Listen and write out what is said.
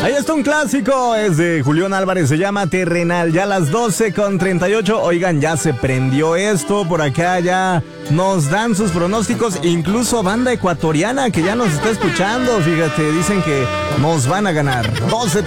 Ahí está un clásico, es de Julián Álvarez, se llama Terrenal, ya a las 12:38. Oigan, ya se prendió esto, por acá ya nos dan sus pronósticos, incluso banda ecuatoriana que ya nos está escuchando, fíjate, dicen que nos van a ganar. 12